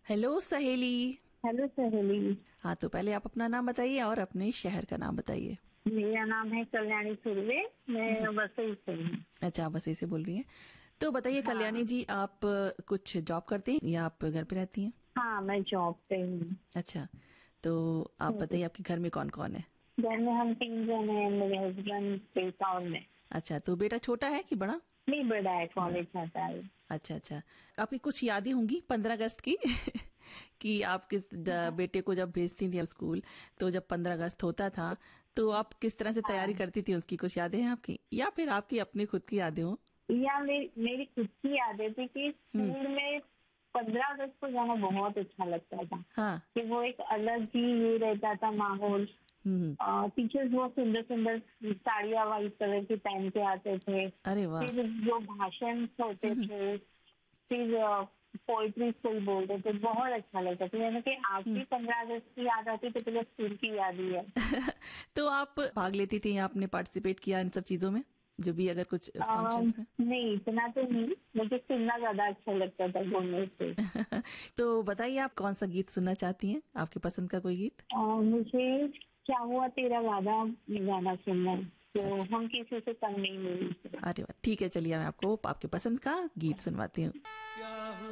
Hello सहेली। Hello सहेली। हाँ, तो पहले आप अपना नाम बताइए और अपने शहर का नाम बताइए। मेरा नाम है कल्याणी सुर्वे, मैं वसई से हूँ। अच्छा, आप बस से बोल रही हैं। तो बताइए कल्याणी हाँ। जी, आप कुछ जॉब करती हैं या आप घर पे रहती हैं? हाँ, मैं जॉब पे हूँ। अच्छा, तो आप बताइए आपके घर में कौन कौन है? घर में हम 3 जन हैं, मेरे हस्बैंड बेटा और मैं। अच्छा, तो बेटा छोटा है कि बड़ा? नहीं, बड़ा है, बड़ा। कॉलेज जाता है। अच्छा अच्छा। आपकी कुछ यादें होंगी 15 अगस्त की कि आप किस बेटे को जब भेजती थी स्कूल, तो जब 15 अगस्त होता था तो आप किस तरह से तैयारी हाँ। करती थी, उसकी कुछ यादें हैं आपकी या फिर आपकी अपनी खुद की यादें हो? या मेरी खुद की आदत थी कि हम्म। स्कूल में 15 अगस्त को जाना बहुत अच्छा लगता था। हाँ। कि वो एक अलग ही ये रहता था माहौल। हम्म। टीचर्स बहुत सुंदर सुंदर साड़ियाँ व्हाइट कलर की पहन के आते थे। अरे वाह। फिर जो भाषण होते हम्म। थे, फिर पोइट्री कोई बोलते थे, बहुत अच्छा लगता था। यानी कि हम्म। आपकी 15 अगस्त की याद आती तो पहले स्कूल की याद ही है। तो आप भाग लेती थी या आपने पार्टिसिपेट किया इन सब चीजों में, जो भी अगर कुछ फंक्शंस में? नहीं, इतना तो नहीं, मुझे सुनना ज्यादा अच्छा लगता था बोलने से। तो बताइए आप कौन सा गीत सुनना चाहती हैं, आपकी पसंद का कोई गीत? मुझे क्या हुआ तेरा वादा गाना सुनना है, तो अच्छा। हम किसी से कम नहीं मिली। अरे वाह, ठीक है, चलिए मैं आपको आपके पसंद का गीत सुनवाती हूँ।